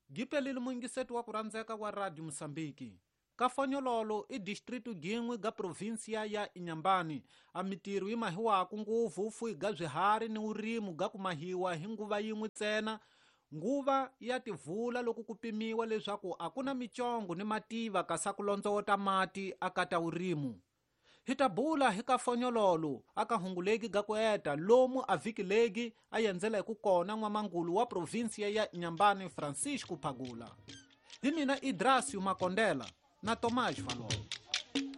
Gipelile muingisetu wa kurandzeka wa Radio Msambiki. Kafanyololo i distritu gimwe ga provinsia ya Inhambane. A mitiru imahiwaku nguvu ufui ga bzihari ni urimu ga kumahiwa hi nguva yimwe tsena. Nguva ya tivula loku kupimiwa leswaku akuna michongo ni mativa kasa kulondzota mati akata urimu. Hitabula hika fanyololo akahungulegi ga kueta lomu avikilegi ayenzela kukona Mwamangulu wa provinsia ya Inhambane Francisco Phagula. Himina Idrácio Makondela na Tomás falou.